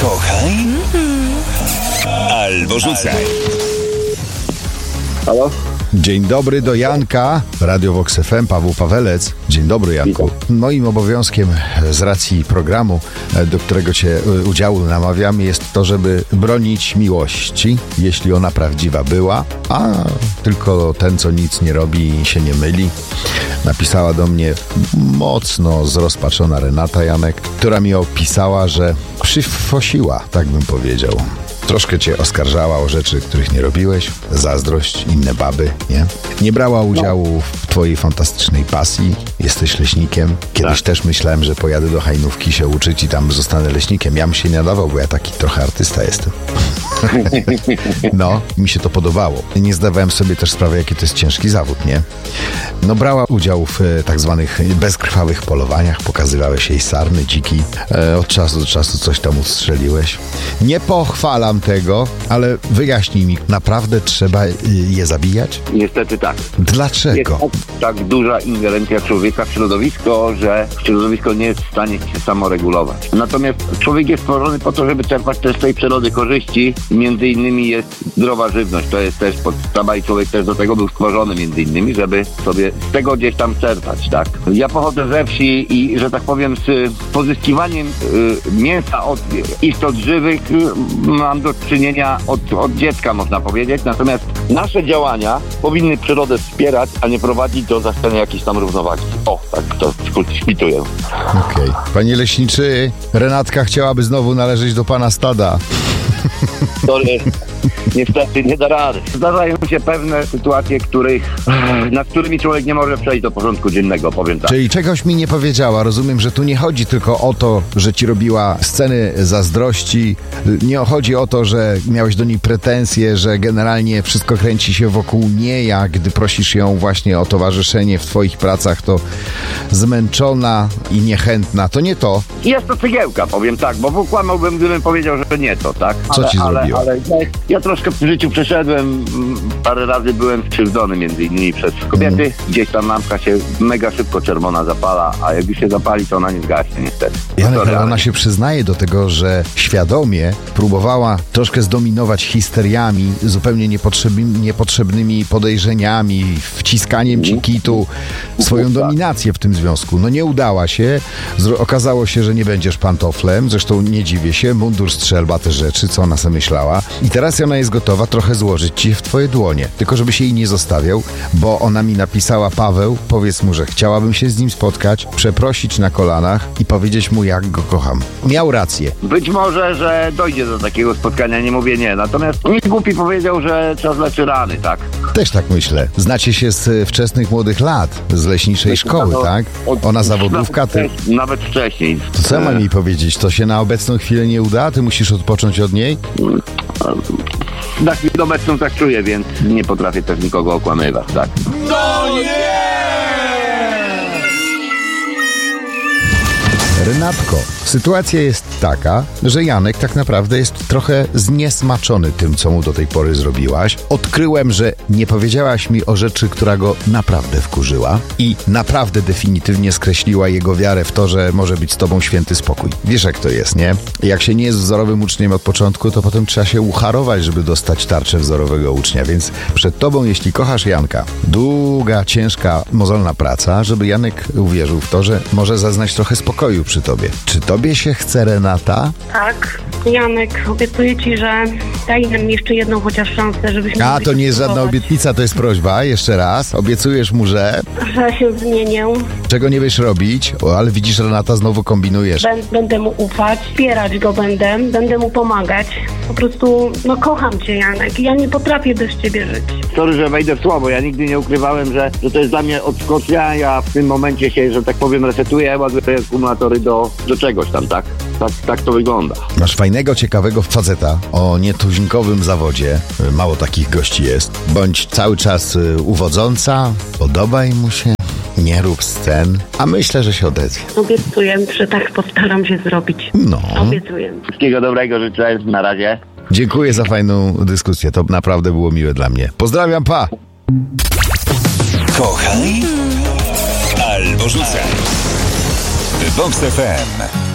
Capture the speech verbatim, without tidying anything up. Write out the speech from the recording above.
Kochaj albo rzucaj. Halo? Dzień dobry, do Janka, Radio Vox F M, Paweł Pawelec. Dzień dobry, Janku. Moim obowiązkiem z racji programu, do którego Cię udziału namawiam, jest to, żeby bronić miłości, jeśli ona prawdziwa była, a tylko ten, co nic nie robi i się nie myli. Napisała do mnie mocno zrozpaczona Renata, Janek, która mi opisała, że przyfosiła, tak bym powiedział. Troszkę Cię oskarżała o rzeczy, których nie robiłeś, zazdrość, inne baby, nie? Nie brała udziału w Twojej fantastycznej pasji, jesteś leśnikiem. Kiedyś tak. też myślałem, że pojadę do Hajnówki się uczyć i tam zostanę leśnikiem. Ja bym się nie nadawał, bo ja taki trochę artysta jestem. No, mi się to podobało. Nie zdawałem sobie też sprawy, jaki to jest ciężki zawód, nie? No, brała udział w e, tak zwanych bezkrwawych polowaniach, pokazywałeś jej sarny, dziki. E, od czasu do czasu coś tam ustrzeliłeś. Nie pochwalam tego, ale wyjaśnij mi, naprawdę trzeba y, je zabijać? Niestety tak. Dlaczego? Jest tak duża ingerencja człowieka w środowisko, że środowisko nie jest w stanie się samoregulować. Natomiast człowiek jest stworzony po to, żeby czerpać też z tej przyrody korzyści. Między innymi jest zdrowa żywność. To jest też podstawa i człowiek też do tego był stworzony między innymi, żeby sobie z tego gdzieś tam czerpać, tak? Ja pochodzę ze wsi i, że tak powiem, z pozyskiwaniem y, mięsa od istot żywych y, mam do czynienia od, od dziecka, można powiedzieć. Natomiast nasze działania powinny przyrodę wspierać, a nie prowadzić do zachwiania jakiejś tam równowagi. O, tak to spituję. Okej. Okay. Panie leśniczy, Renatka chciałaby znowu należeć do pana stada. Sorry, niestety nie da rady. Zdarzają się pewne sytuacje, których, nad którymi człowiek nie może przejść do porządku dziennego, powiem tak. Czyli czegoś mi nie powiedziała. Rozumiem, że tu nie chodzi tylko o to, że ci robiła sceny zazdrości. Nie chodzi o to, że miałeś do niej pretensje, że generalnie wszystko kręci się wokół niej, a gdy prosisz ją właśnie o towarzyszenie w twoich pracach, to zmęczona i niechętna. To nie to. Jest to cygiełka, powiem tak, bo kłamałbym, gdybym powiedział, że nie to, tak? Co ale, ci ale, zrobiła? Ale ja, ja troszkę w życiu przeszedłem, parę razy byłem skrzywdzony między innymi przez kobiety. Mm. Gdzieś tam lampka się mega szybko czerwona zapala, a jak już się zapali, to ona nie zgaśnie niestety. Janek, ale ona się przyznaje do tego, że świadomie próbowała troszkę zdominować histeriami, zupełnie niepotrzebnymi, niepotrzebnymi podejrzeniami, wciskaniem ci kitu, swoją dominację w tym związku. No nie udała się. Zro- okazało się, że nie będziesz pantoflem. Zresztą nie dziwię się. Mundur, strzelba, te rzeczy, co ona sobie myślała. I teraz ona jest gotowa trochę złożyć ci w twoje dłonie. Tylko żebyś jej nie zostawiał, bo ona mi napisała: Paweł, powiedz mu, że chciałabym się z nim spotkać, przeprosić na kolanach i powiedzieć mu, jak go kocham. Miał rację. Być może, że dojdzie do takiego spotkania, nie mówię nie. Natomiast nikt głupi powiedział, że czas leczy rany, tak? Też tak myślę. Znacie się z wczesnych młodych lat, z leśniczej szkoły, no, tak? Ona zawodówka, ty... Nawet wcześniej. To co mam jej powiedzieć? To się na obecną chwilę nie uda? Ty musisz odpocząć od niej? Na chwilę obecną tak czuję, więc nie potrafię też nikogo okłamywać, tak? No nie! Renatko, sytuacja jest taka, że Janek tak naprawdę jest trochę zniesmaczony tym, co mu do tej pory zrobiłaś. Odkryłem, że nie powiedziałaś mi o rzeczy, która go naprawdę wkurzyła i naprawdę definitywnie skreśliła jego wiarę w to, że może być z tobą święty spokój. Wiesz, jak to jest, nie? Jak się nie jest wzorowym uczniem od początku, to potem trzeba się ucharować, żeby dostać tarczę wzorowego ucznia, więc przed tobą, jeśli kochasz Janka, długa, ciężka, mozolna praca, żeby Janek uwierzył w to, że może zaznać trochę spokoju przy tobie. Czy tobie się chce, Renata? Tak. Janek, obiecuję ci, że daj nam jeszcze jedną chociaż szansę, żebyśmy... A, to nie jest żadna obietnica, to jest prośba. Jeszcze raz. Obiecujesz mu, że... Że się zmienię. Czego nie wiesz robić? O, ale widzisz, Renata, znowu kombinujesz. Bę- będę mu ufać, wspierać go będę, będę mu pomagać. Po prostu, no kocham cię, Janek. Ja nie potrafię bez ciebie żyć. Sorry, że wejdę w słowo. Ja nigdy nie ukrywałem, że, że to jest dla mnie odskocznia. Ja w tym momencie się, że tak powiem, resetuję, ładuję akumulatory do, do czegoś tam, tak? Tak, tak to wygląda. Masz fajnego, ciekawego faceta o nietuzinkowym zawodzie. Mało takich gości jest. Bądź cały czas uwodząca, podobaj mu się, nie rób scen, a myślę, że się odezwie. Obiecuję, że tak postaram się zrobić. No. Obiecuję. Wszystkiego dobrego życzę. Na razie. Dziękuję za fajną dyskusję. To naprawdę było miłe dla mnie. Pozdrawiam, pa! Kochaj albo rzucaj. Vox F M.